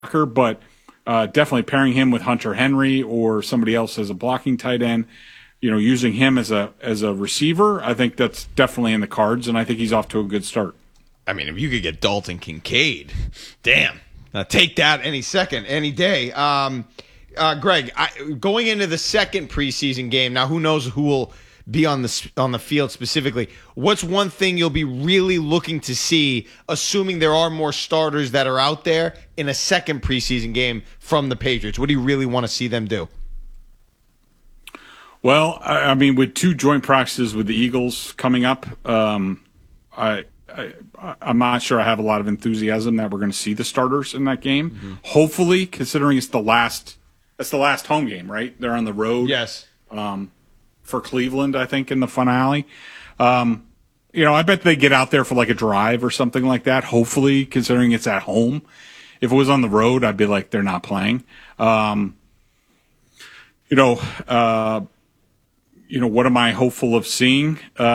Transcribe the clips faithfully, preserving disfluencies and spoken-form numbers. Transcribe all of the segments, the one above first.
but uh, definitely pairing him with Hunter Henry or somebody else as a blocking tight end, you know, using him as a as a receiver, I think that's definitely in the cards, and I think he's off to a good start. I mean, if you could get Dalton Kincaid, damn, now take that any second, any day. Um, uh, Greg, I, going into the second preseason game, now who knows who will be on the on the field specifically? What's one thing you'll be really looking to see, assuming there are more starters that are out there in a second preseason game from the Patriots? What do you really want to see them do? Well, I, I mean, with two joint practices with the Eagles coming up, um, I, I I'm not sure I have a lot of enthusiasm that we're going to see the starters in that game. Mm-hmm. Hopefully, considering it's the last, it's the last home game, right? They're on the road. Yes. Um, for Cleveland, I think, in the finale. Um, you know, I bet they get out there for like a drive or something like that, hopefully, considering it's at home. If it was on the road, I'd be like, they're not playing. Um, you know, uh, you know, what am I hopeful of seeing?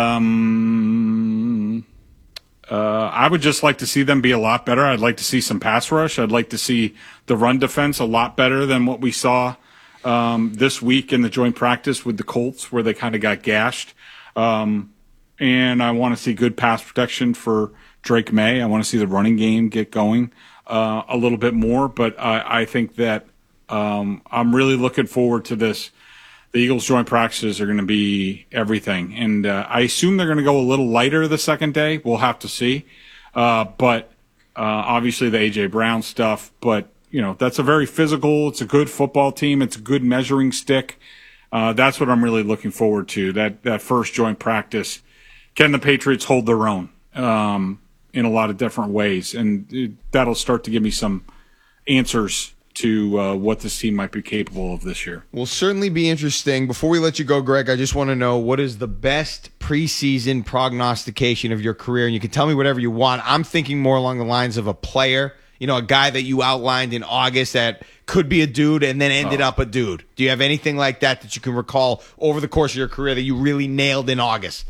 Um, uh, I would just like to see them be a lot better. I'd like to see some pass rush. I'd like to see the run defense a lot better than what we saw Um, this week in the joint practice with the Colts, where they kind of got gashed. Um, and I want to see good pass protection for Drake May. I want to see the running game get going uh, a little bit more. But I, I think that um, I'm really looking forward to this. The Eagles joint practices are going to be everything. And uh, I assume they're going to go a little lighter the second day. We'll have to see. Uh, but uh, obviously the A J Brown stuff. But you know, that's a very physical, it's a good football team, it's a good measuring stick. Uh, that's what I'm really looking forward to, that, that first joint practice. Can the Patriots hold their own um, in a lot of different ways? And it, that'll start to give me some answers to uh, what this team might be capable of this year. Will certainly be interesting. Before we let you go, Greg, I just want to know, what is the best preseason prognostication of your career? And you can tell me whatever you want. I'm thinking more along the lines of a player. You know, a guy that you outlined in August that could be a dude and then ended oh. up a dude. Do you have anything like that that you can recall over the course of your career that you really nailed in August?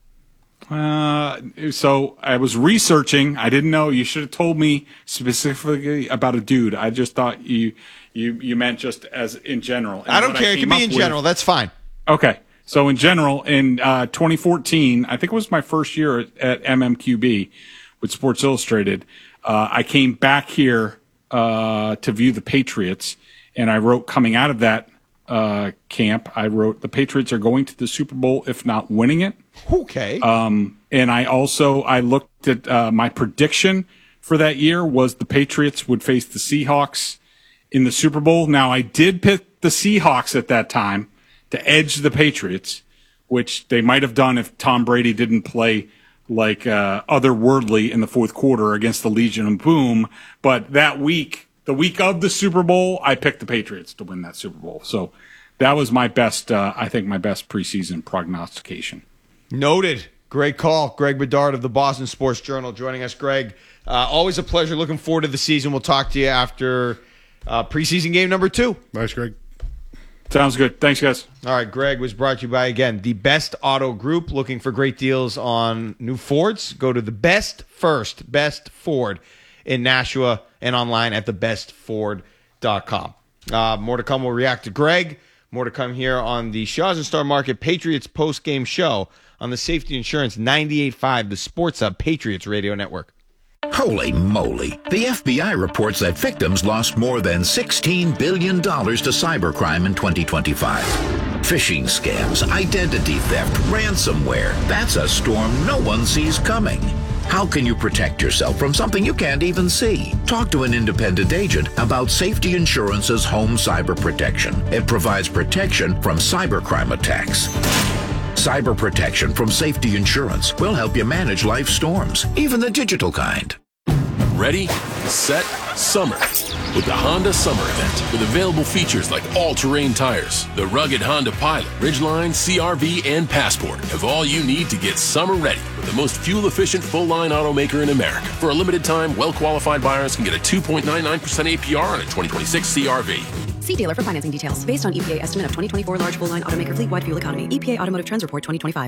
Uh, so I was researching. I didn't know. You should have told me specifically about a dude. I just thought you you you meant just as in general. And I don't care. It can be in general. With, That's fine. Okay. So in general, in uh, twenty fourteen, I think it was my first year at, at M M Q B with Sports Illustrated. Uh, I came back here uh, to view the Patriots, and I wrote coming out of that uh, camp, I wrote the Patriots are going to the Super Bowl, if not winning it. Okay. Um, and I also I looked at uh, my prediction for that year was the Patriots would face the Seahawks in the Super Bowl. Now, I did pick the Seahawks at that time to edge the Patriots, which they might have done if Tom Brady didn't play like uh, otherworldly in the fourth quarter against the Legion of Boom. But that week, the week of the Super Bowl, I picked the Patriots to win that Super Bowl. So that was my best, uh, I think, my best preseason prognostication. Noted. Great call. Greg Bedard of the Boston Sports Journal joining us. Greg, uh, always a pleasure. Looking forward to the season. We'll talk to you after uh, preseason game number two. Nice, Greg. Sounds good. Thanks, guys. All right, Greg was brought to you by, again, the Best Auto Group. Looking for great deals on new Fords? Go to the Best First, Best Ford in Nashua and online at the best ford dot com. Uh, more to come. We'll react to Greg. More to come here on the Shaw's and Star Market Patriots post-game show on the Safety Insurance ninety-eight point five, the Sports Hub Patriots Radio Network. Holy moly. The F B I reports that victims lost more than sixteen billion dollars to cybercrime in twenty twenty-five. Phishing scams, identity theft, ransomware. That's a storm no one sees coming. How can you protect yourself from something you can't even see? Talk to an independent agent about Safety Insurance's Home Cyber Protection. It provides protection from cybercrime attacks. Cyber protection from Safety Insurance will help you manage life's storms, even the digital kind. Ready, set, summer. With the Honda Summer Event, with available features like all-terrain tires, the rugged Honda Pilot, Ridgeline, C R V, and Passport have all you need to get summer ready with the most fuel-efficient full-line automaker in America. For a limited time, well-qualified buyers can get a two point nine nine percent A P R on a twenty twenty-six C R V. See dealer for financing details. Based on E P A estimate of twenty twenty-four large full-line automaker fleet-wide fuel economy. E P A Automotive Trends Report twenty twenty-five.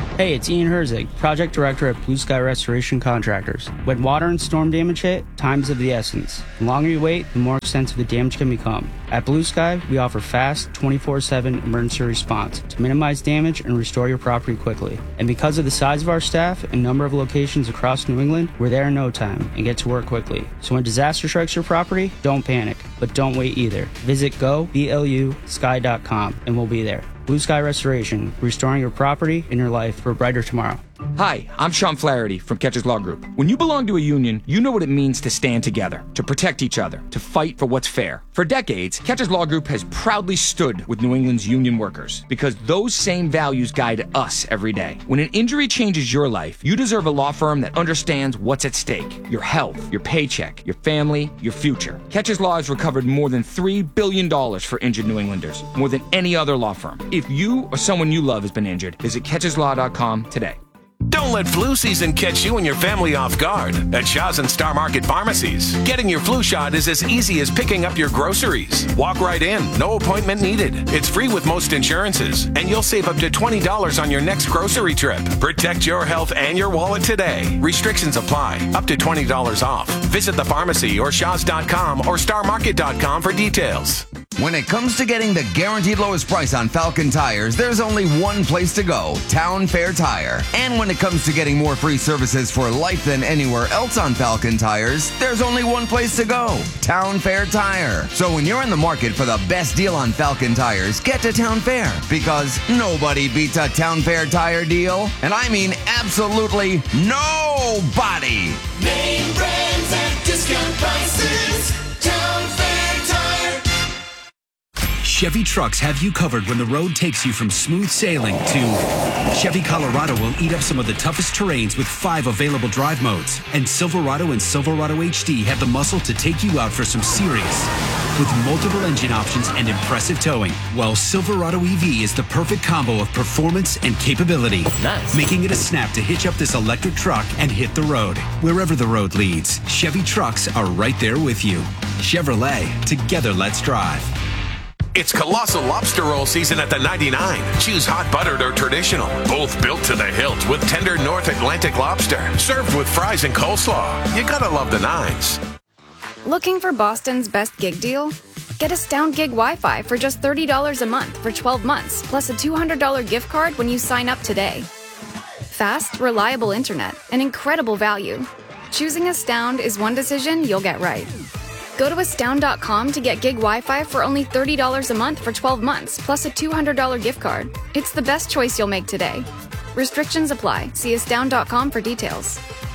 Hey, it's Ian Herzig, Project Director at Blue Sky Restoration Contractors. When water and storm damage hit, time's of the essence. The longer you wait, the more extensive the damage can become. At Blue Sky, we offer fast, twenty-four seven emergency response to minimize damage and restore your property quickly. And because of the size of our staff and number of locations across New England, we're there in no time and get to work quickly. So when disaster strikes your property, don't panic, but don't wait either. Visit go blu sky dot com and we'll be there. Blue Sky Restoration, restoring your property and your life for a brighter tomorrow. Hi, I'm Sean Flaherty from Catches Law Group. When you belong to a union, you know what it means to stand together, to protect each other, to fight for what's fair. For decades, Catches Law Group has proudly stood with New England's union workers because those same values guide us every day. When an injury changes your life, you deserve a law firm that understands what's at stake. Your health, your paycheck, your family, your future. Catches Law has recovered more than three billion dollars for injured New Englanders, more than any other law firm. If you or someone you love has been injured, visit catches law dot com today. Don't let flu season catch you and your family off guard at Shaw's and Star Market Pharmacies. Getting your flu shot is as easy as picking up your groceries. Walk right in, no appointment needed. It's free with most insurances, and you'll save up to twenty dollars on your next grocery trip. Protect your health and your wallet today. Restrictions apply, up to twenty dollars off. Visit the pharmacy or shaws dot com or star market dot com for details. When it comes to getting the guaranteed lowest price on Falcon tires, there's only one place to go, Town Fair Tire. And when it comes to getting more free services for life than anywhere else on Falcon tires, there's only one place to go, Town Fair Tire. So when you're in the market for the best deal on Falcon tires, get to Town Fair, because nobody beats a Town Fair tire deal. And I mean absolutely nobody. Name brands at discount prices, Town Fair Tire. Chevy trucks have you covered when the road takes you from smooth sailing to Chevy Colorado will eat up some of the toughest terrains with five available drive modes. And Silverado and Silverado H D have the muscle to take you out for some serious with multiple engine options and impressive towing. While Silverado E V is the perfect combo of performance and capability, nice. Making it a snap to hitch up this electric truck and hit the road. Wherever the road leads, Chevy trucks are right there with you. Chevrolet, together let's drive. It's Colossal Lobster Roll season at the ninety-nine. Choose hot buttered or traditional. Both built to the hilt with tender North Atlantic lobster. Served with fries and coleslaw. You gotta love the nines. Looking for Boston's best gig deal? Get Astound Gig Wi-Fi for just thirty dollars a month for twelve months, plus a two hundred dollars gift card when you sign up today. Fast, reliable internet, and incredible value. Choosing Astound is one decision you'll get right. Go to astound dot com to get gig Wi-Fi for only thirty dollars a month for twelve months, plus a two hundred dollars gift card. It's the best choice you'll make today. Restrictions apply. See astound dot com for details.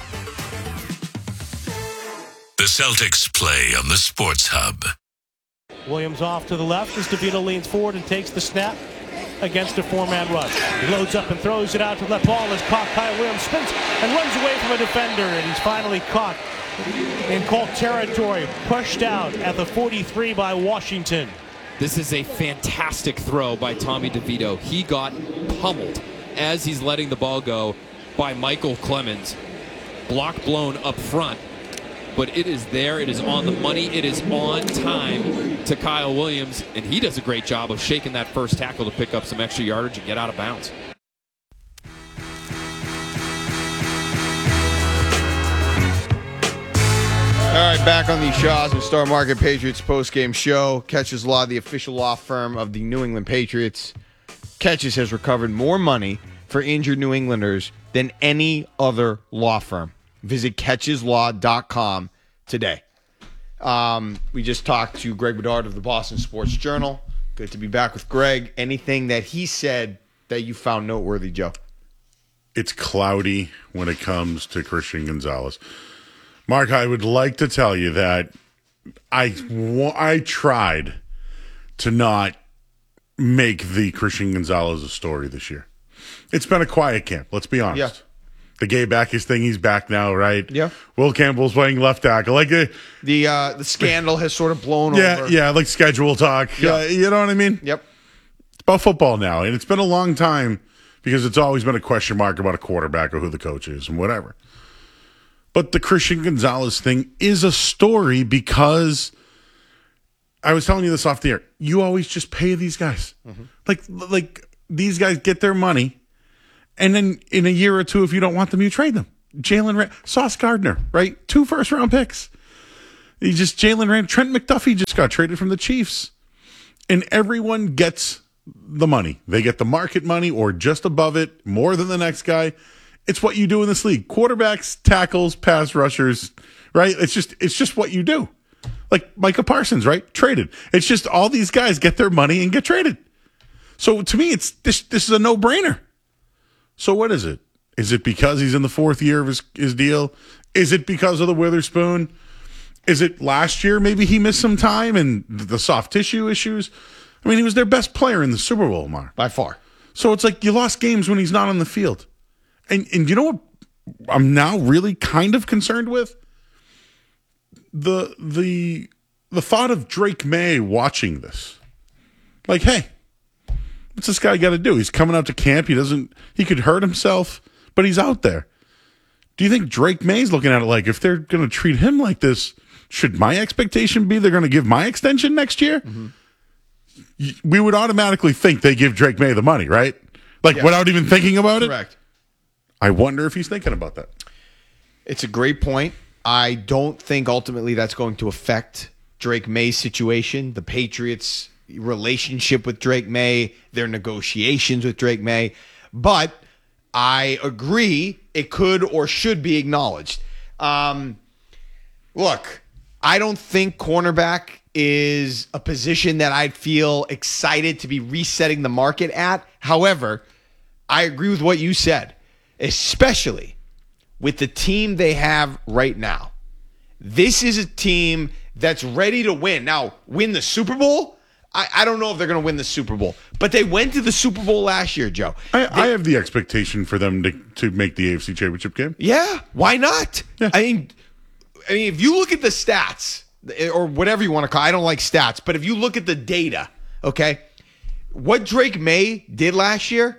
The Celtics play on the Sports Hub. Williams off to the left as DeVito leans forward and takes the snap against a four-man rush. He loads up and throws it out to the left. Ball is caught. Kyle Williams spins and runs away from a defender, and he's finally caught in Colt territory, pushed out at the forty-three by Washington. This is a fantastic throw by Tommy DeVito. He got pummeled as he's letting the ball go by Michael Clemens. Block blown up front, but it is there. It is on the money. It is on time to Kyle Williams, and he does a great job of shaking that first tackle to pick up some extra yardage and get out of bounds. All right, back on the Shaw's and Star Market Patriots postgame show. Catches Law, the official law firm of the New England Patriots. Catches has recovered more money for injured New Englanders than any other law firm. Visit catches law dot com today. Um, we just talked to Greg Bedard of the Boston Sports Journal. Good to be back with Greg. Anything that he said that you found noteworthy, Joe? It's cloudy when it comes to Christian Gonzalez. Mark, I would like to tell you that I, I tried to not make the Christian Gonzalez a story this year. It's been a quiet camp, let's be honest. Yeah. The Gabe Backus thing, he's back now, right? Yeah. Will Campbell's playing left tackle. Like a, the uh, the scandal has sort of blown yeah, over. Yeah, like schedule talk. Yeah. Uh, you know what I mean? Yep. It's about football now, and it's been a long time because it's always been a question mark about a quarterback or who the coach is and whatever. But the Christian Gonzalez thing is a story because I was telling you this off the air. You always just pay these guys. Mm-hmm. Like, like these guys get their money, And then in a year or two, if you don't want them, you trade them. Jalen Rand, Sauce Gardner, right? Two first round picks. You just Jalen Rand, Trent McDuffie just got traded from the Chiefs. And everyone gets the money. They get the market money or just above it, more than the next guy. It's what you do in this league. Quarterbacks, tackles, pass rushers, right? It's just it's just what you do. Like Micah Parsons, right? Traded. It's just all these guys get their money and get traded. So to me, it's this this is a no-brainer. So what is it? Is it because he's in the fourth year of his, his deal? Is it because of the Witherspoon? Is it last year maybe he missed some time and the soft tissue issues? I mean, he was their best player in the Super Bowl, Mark. By far. So it's like you lost games when he's not on the field. And and you know what I'm now really kind of concerned with? The the the thought of Drake May watching this. Like, hey, what's this guy got to do? He's coming out to camp. He doesn't he could hurt himself, but he's out there. Do you think Drake May's looking at it like, if they're going to treat him like this, should my expectation be they're going to give my extension next year? Mm-hmm. We would automatically think they give Drake May the money, right? Like, yeah. Without even thinking about it? Correct. I wonder if he's thinking about that. It's a great point. I don't think ultimately that's going to affect Drake May's situation, the Patriots' relationship with Drake May, their negotiations with Drake May. But I agree it could or should be acknowledged. Um, look, I don't think cornerback is a position that I'd feel excited to be resetting the market at. However, I agree with what you said, especially with the team they have right now. This is a team that's ready to win. Now, win the Super Bowl? I, I don't know if they're going to win the Super Bowl, but they went to the Super Bowl last year, Joe. I, they, I have the expectation for them to, to make the A F C Championship game. Yeah, why not? Yeah. I mean, I mean, if you look at the stats, or whatever you want to call it, I don't like stats, but if you look at the data, okay, what Drake May did last year,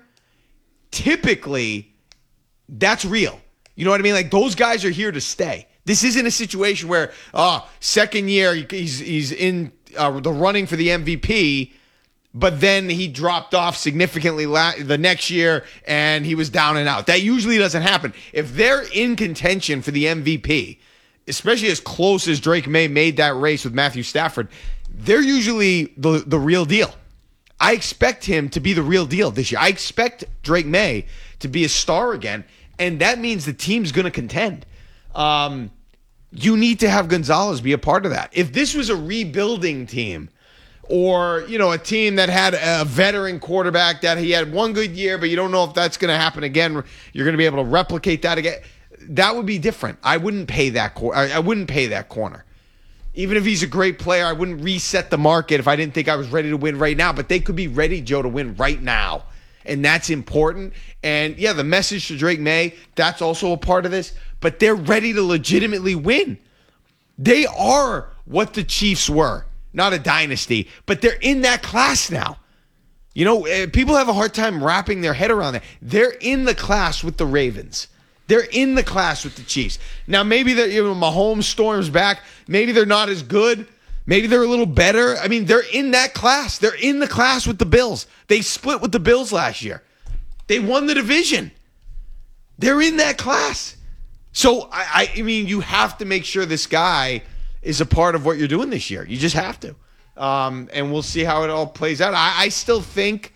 typically, that's real. You know what I mean? Like, those guys are here to stay. This isn't a situation where, oh, second year, he's he's in uh, the running for the M V P, but then he dropped off significantly la- the next year, and he was down and out. That usually doesn't happen. If they're in contention for the M V P, especially as close as Drake May made that race with Matthew Stafford, they're usually the, the real deal. I expect him to be the real deal this year. I expect Drake May to be a star again, and that means the team's going to contend. Um, you need to have Gonzalez be a part of that. If this was a rebuilding team, or, you know, a team that had a veteran quarterback that he had one good year, but you don't know if that's going to happen again, you're going to be able to replicate that again, that would be different. I wouldn't pay that cor- I wouldn't pay that corner. Even if he's a great player, I wouldn't reset the market if I didn't think I was ready to win right now. But they could be ready, Joe, to win right now. And that's important. And, yeah, the message to Drake May, that's also a part of this. But they're ready to legitimately win. They are what the Chiefs were. Not a dynasty, but they're in that class now. You know, people have a hard time wrapping their head around that. They're in the class with the Ravens. They're in the class with the Chiefs. Now, maybe that, you know, Mahomes storms back. Maybe they're not as good. Maybe they're a little better. I mean, they're in that class. They're in the class with the Bills. They split with the Bills last year. They won the division. They're in that class. So, I, I mean, you have to make sure this guy is a part of what you're doing this year. You just have to. Um, and we'll see how it all plays out. I, I still think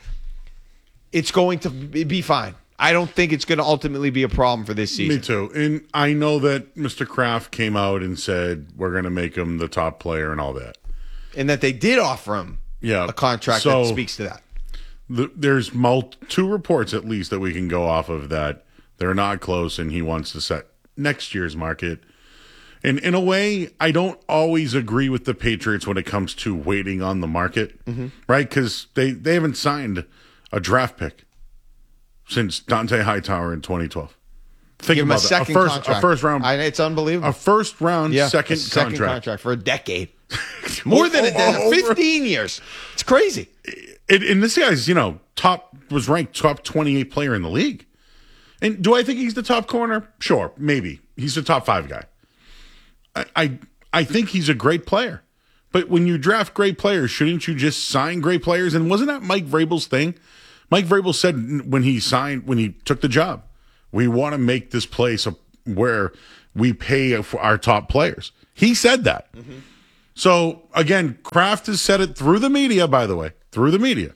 it's going to be fine. I don't think it's going to ultimately be a problem for this season. Me too. And I know that Mister Kraft came out and said, we're going to make him the top player and all that. And that they did offer him yeah. a contract so that speaks to that. The, there's mul- two reports at least that we can go off of that they're not close and he wants to set next year's market. And in a way, I don't always agree with the Patriots when it comes to waiting on the market, mm-hmm. right? Because they, they haven't signed a draft pick since Dante Hightower in twenty twelve. Think Give him about a that. second a first, contract. A first round. I, it's unbelievable. A first round yeah, second, a second contract. contract for a decade. More than a decade. fifteen years. It's crazy. It, and this guy's, you know, top was ranked top twenty-eight player in the league. And do I think he's the top corner? Sure, maybe. He's the top five guy. I, I I think he's a great player. But when you draft great players, shouldn't you just sign great players? And wasn't that Mike Vrabel's thing? Mike Vrabel said when he signed, when he took the job, we want to make this place a, where we pay for our top players. He said that. Mm-hmm. So, again, Kraft has said it through the media, by the way, through the media,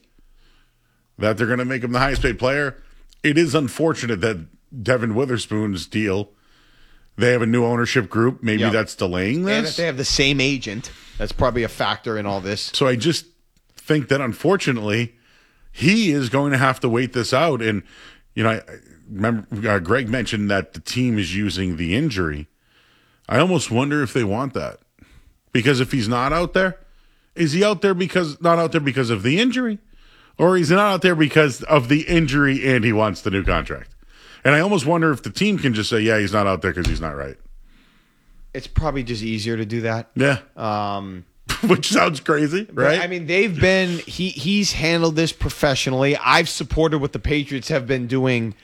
that they're going to make him the highest paid player. It is unfortunate that Devin Witherspoon's deal, they have a new ownership group. Maybe Yep. that's delaying this. And if they have the same agent, that's probably a factor in all this. So I just think that, unfortunately, he is going to have to wait this out. And, you know, I remember uh, Greg mentioned that the team is using the injury. I almost wonder if they want that. Because if he's not out there, is he out there because not out there because of the injury? Or he's not out there because of the injury and he wants the new contract? And I almost wonder if the team can just say, yeah, he's not out there because he's not right. It's probably just easier to do that. Yeah. Um, Which sounds crazy, right? I mean, they've been, he he's handled this professionally. I've supported what the Patriots have been doing.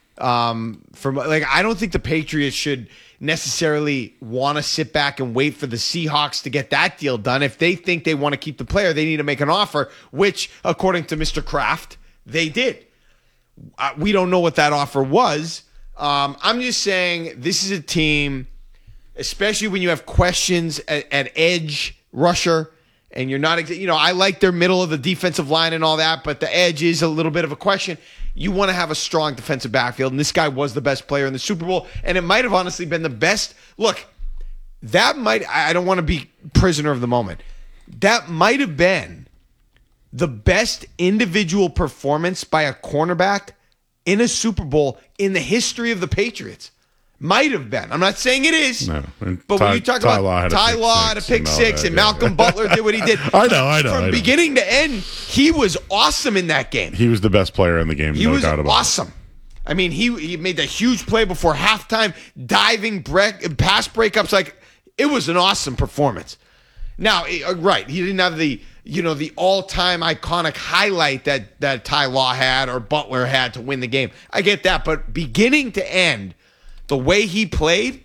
Um, from like, I don't think the Patriots should necessarily want to sit back and wait for the Seahawks to get that deal done. If they think they want to keep the player, they need to make an offer, which, according to Mister Kraft, they did. Uh, we don't know what that offer was. Um, I'm just saying this is a team, especially when you have questions at, at edge rusher, and you're not, you know, I like their middle of the defensive line and all that, but the edge is a little bit of a question. You want to have a strong defensive backfield, and this guy was the best player in the Super Bowl, and it might have honestly been the best. Look, that might, I don't want to be prisoner of the moment. That might have been the best individual performance by a cornerback in a Super Bowl in the history of the Patriots. Might have been. I'm not saying it is. No. And but Ty, when you talk Ty about Law had a Ty pick Law had a six pick and all six that, and yeah. Malcolm Butler did what he did. I know, I know. From I know. beginning to end, he was awesome in that game. He was the best player in the game, He no was doubt about awesome. I mean, he he made the huge play before halftime, diving break, pass breakups. Like, it was an awesome performance. Now, eh, right, he didn't have the you know the all-time iconic highlight that that Ty Law had or Butler had to win the game. I get that, but beginning to end, the way he played,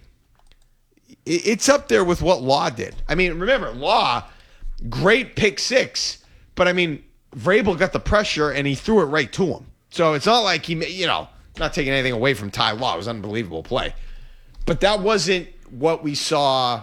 it, it's up there with what Law did. I mean, remember, Law, great pick six, but I mean, Vrabel got the pressure and he threw it right to him. So it's not like he, you know, not taking anything away from Ty Law. It was an unbelievable play. But that wasn't what we saw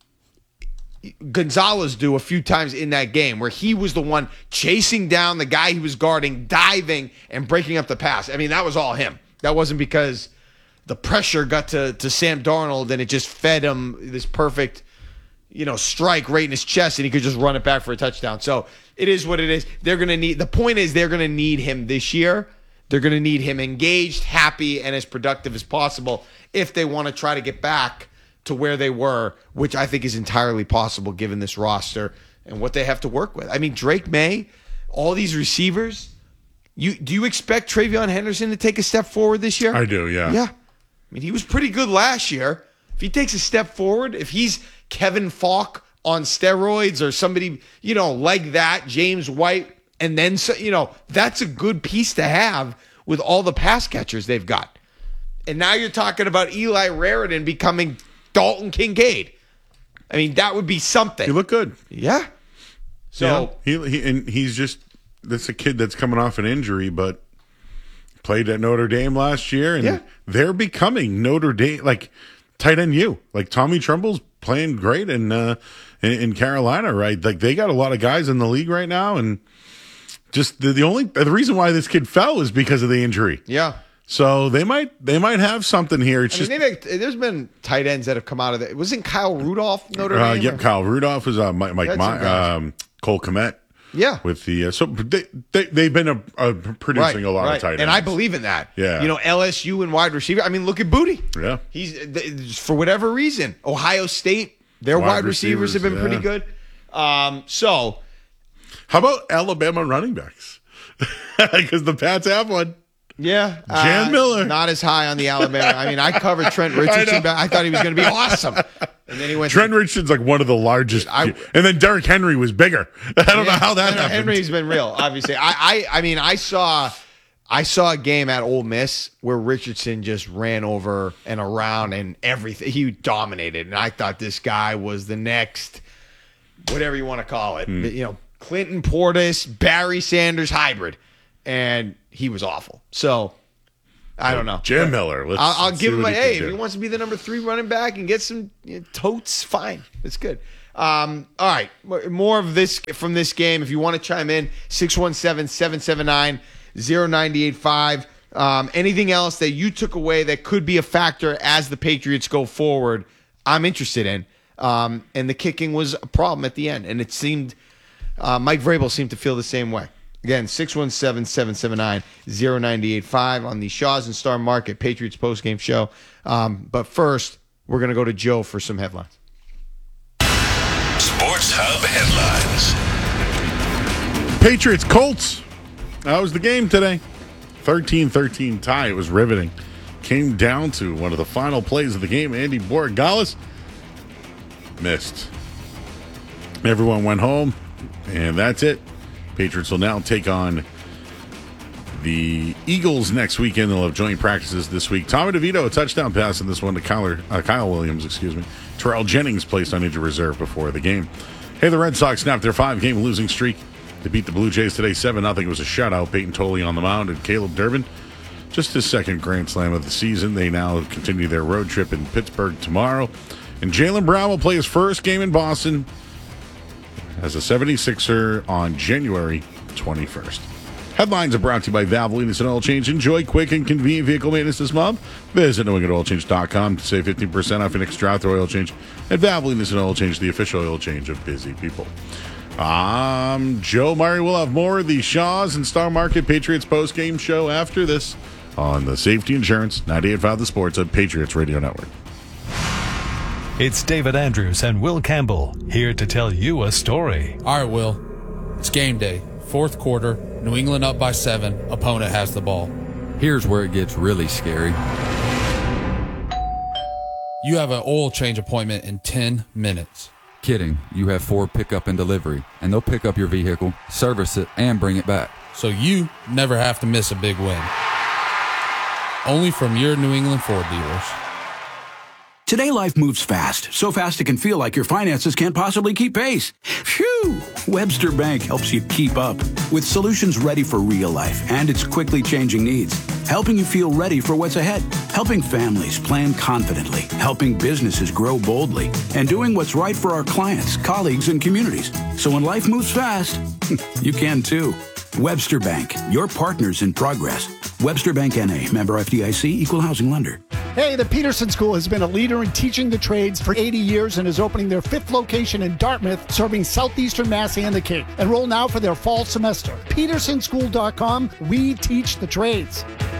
Gonzalez do a few times in that game, where he was the one chasing down the guy he was guarding, diving, and breaking up the pass. I mean, that was all him. That wasn't because the pressure got to, to Sam Darnold and it just fed him this perfect, you know, strike right in his chest and he could just run it back for a touchdown. So it is what it is. They're going to need, the point is they're going to need him this year. They're going to need him engaged, happy, and as productive as possible if they want to try to get back to where they were, which I think is entirely possible given this roster and what they have to work with. I mean, Drake May, all these receivers, you do you expect Travion Henderson to take a step forward this year? I do, yeah. Yeah. I mean, he was pretty good last year. If he takes a step forward, if he's Kevin Falk on steroids or somebody, you know, like that, James White, and then, so, you know, that's a good piece to have with all the pass catchers they've got. And now you're talking about Eli Raritan becoming Dalton Kincaid. I mean, that would be something. He looked good. Yeah. So yeah. he, he and he's just that's a kid that's coming off an injury, but played at Notre Dame last year, and Yeah. they're becoming Notre Dame like tight end U. Like Tommy Tremble's playing great in, uh, in in Carolina, right? Like they got a lot of guys in the league right now, and just the, the only the reason why this kid fell is because of the injury. Yeah. So they might they might have something here. It's I just mean, they've, there's been tight ends that have come out of it. Wasn't Kyle Rudolph Notre uh, Dame? yep. or- Kyle Rudolph is uh, Mike, Mike That's some My, guys. um, Cole Kmet. Yeah. With the uh, so they, they they've been a, a producing a lot right. of tight ends, And I believe in that. Yeah. You know, L S U and wide receiver. I mean, look at Booty. Yeah. He's th- for whatever reason. Ohio State, their wide, Wide receivers, have been receivers, pretty yeah. good. Um, so How about Alabama running backs? Because the Pats have one. yeah, Jan uh, Miller. not as high on the Alabama. I mean, I covered Trent Richardson. I I, know. I thought he was going to be awesome, and then he went. Trent Richardson's like one of the largest, I- and then Derrick Henry was bigger. I don't know Yeah, how that no, no, happened. Henry's been real, obviously. I, I, I mean, I saw, I saw a game at Ole Miss where Richardson just ran over and around and everything. He dominated, and I thought this guy was the next, whatever you want to call it, Hmm. you know, Clinton Portis, Barry Sanders hybrid. and he was awful. So I don't know. Jim Miller. Let's, I'll, I'll let's give see him what a he hey. can If do. he wants to be the number three running back and get some you know, totes, fine. It's good. Um, all right, more of this from this game. If you want to chime in, six one seven, seven seven nine, zero nine eight five. Um, anything else that you took away that could be a factor as the Patriots go forward, I'm interested in. Um, and the kicking was a problem at the end, and it seemed uh, Mike Vrabel seemed to feel the same way. Again, six one seven, seven seven nine, zero nine eight five on the Shaw's and Star Market Patriots postgame show. Um, but first, we're going to go to Joe for some headlines. Sports Hub headlines. Patriots Colts. That was the game today. thirteen thirteen tie. It was riveting. Came down to one of the final plays of the game. Andy Borregales missed. Everyone went home, and that's it. Patriots will now take on the Eagles next weekend. They'll have joint practices this week. Tommy DeVito, a touchdown pass in this one to Kyler, uh, Kyle Williams, excuse me. Terrell Jennings placed on injured reserve before the game. Hey, the Red Sox snapped their five-game losing streak. They beat the Blue Jays today seven nothing. It was a shutout. Peyton Tolley on the mound and Caleb Durbin. Just his second grand slam of the season. They now continue their road trip in Pittsburgh tomorrow. And Jaylen Brown will play his first game in Boston as a seventy-sixer on January twenty-first. Headlines are brought to you by Valvoline and Oil Change. Enjoy quick and convenient vehicle maintenance this month. Visit new england oil change dot com to save fifteen percent off your next draft oil change. At Valvoline and Oil Change, the official oil change of busy people. I'm Joe Murray. We'll have more of the Shaw's and Star Market Patriots post-game show after this on the Safety Insurance ninety-eight point five The Sports at Patriots Radio Network. It's David Andrews and Will Campbell here to tell you a story. All right, Will. It's game day. Fourth quarter, New England up by seven. Opponent has the ball. Here's where it gets really scary. You have an oil change appointment in ten minutes. Kidding. You have Ford pickup and delivery, and they'll pick up your vehicle, service it, and bring it back. So you never have to miss a big win. Only from your New England Ford dealers. Today, life moves fast, so fast it can feel like your finances can't possibly keep pace. Phew! Webster Bank helps you keep up with solutions ready for real life and its quickly changing needs, helping you feel ready for what's ahead, helping families plan confidently, helping businesses grow boldly, and doing what's right for our clients, colleagues, and communities. So when life moves fast, you can too. Webster Bank, your partners in progress. Webster Bank N A, member F D I C, equal housing lender. Hey, the Peterson School has been a leader in teaching the trades for eighty years and is opening their fifth location in Dartmouth, serving southeastern Mass and the Cape. Enroll now for their fall semester. peterson school dot com. We teach the trades.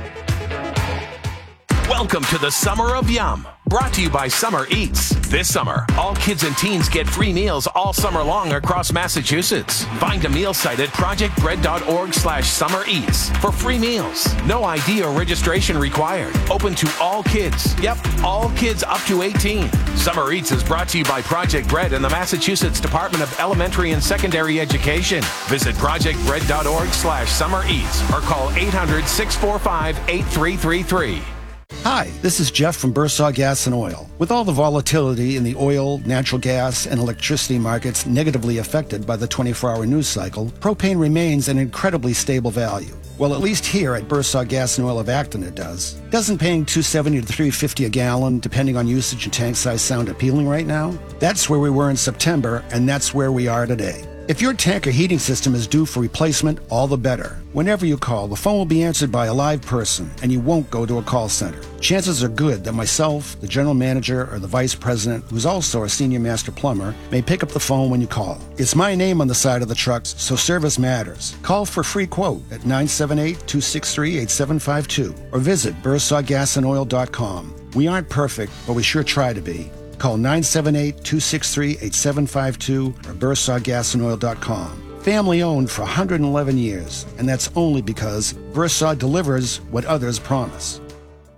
Welcome to the Summer of Yum, brought to you by Summer Eats. This summer, all kids and teens get free meals all summer long across Massachusetts. Find a meal site at projectbread.org slash summer eats for free meals. No I D or registration required. Open to all kids. Yep, all kids up to eighteen. Summer Eats is brought to you by Project Bread and the Massachusetts Department of Elementary and Secondary Education. Visit projectbread.org slash summer eats or call eight hundred, six four five, eight three three three. Hi, this is Jeff from Bursaw Gas and Oil. With all the volatility in the oil, natural gas, and electricity markets negatively affected by the twenty-four hour news cycle, propane remains an incredibly stable value. Well, at least here at Bursaw Gas and Oil of Acton it does. Doesn't paying two seventy to three fifty a gallon, depending on usage and tank size, sound appealing right now? That's where we were in September, and that's where we are today. If your tank or heating system is due for replacement, all the better. Whenever you call, the phone will be answered by a live person, and you won't go to a call center. Chances are good that myself, the general manager, or the vice president, who's also a senior master plumber, may pick up the phone when you call. It's my name on the side of the trucks, so service matters. Call for a free quote at nine seven eight, two six three, eight seven five two or visit bursaw gas and oil dot com. We aren't perfect, but we sure try to be. Call nine seven eight, two six three, eight seven five two or bursaw gas and oil dot com. Family owned for one hundred eleven years, and that's only because Bursaw delivers what others promise.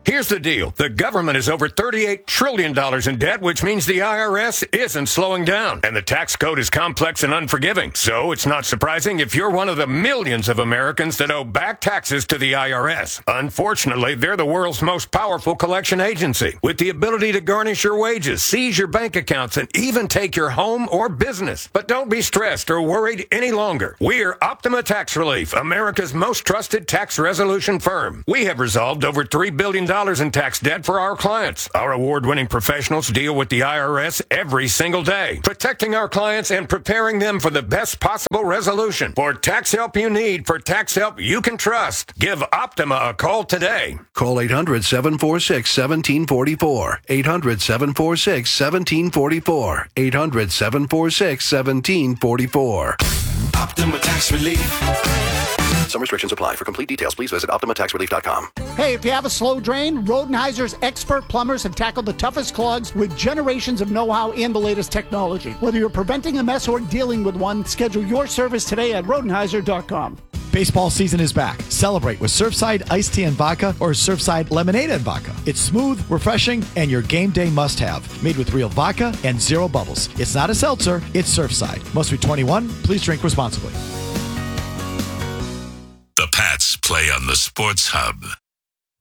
Here's the deal. The government is over thirty-eight trillion dollars in debt, which means the I R S isn't slowing down. And the tax code is complex and unforgiving. So it's not surprising if you're one of the millions of Americans that owe back taxes to the I R S. Unfortunately, they're the world's most powerful collection agency, with the ability to garnish your wages, seize your bank accounts, and even take your home or business. But don't be stressed or worried any longer. We're Optima Tax Relief, America's most trusted tax resolution firm. We have resolved over three billion dollars in tax debt for our clients. Our award-winning professionals deal with the I R S every single day, protecting our clients and preparing them for the best possible resolution. For tax help you need, for tax help you can trust, give Optima a call today. Call eight hundred, seven four six, one seven four four. eight hundred, seven four six, one seven four four. eight hundred, seven four six, one seven four four. Optima Tax Relief. Some restrictions apply. For complete details, please visit optima tax relief dot com. Hey, if you have a slow drain, Rodenheiser's expert plumbers have tackled the toughest clogs with generations of know-how and the latest technology. Whether you're preventing a mess or dealing with one, schedule your service today at rodenheiser dot com. Baseball season is back. Celebrate with Surfside Iced Tea and Vodka or Surfside Lemonade and Vodka. It's smooth, refreshing, and your game day must-have. Made with real vodka and zero bubbles. It's not a seltzer, it's Surfside. Must be twenty-one. Please drink responsibly. The Pats play on the Sports Hub.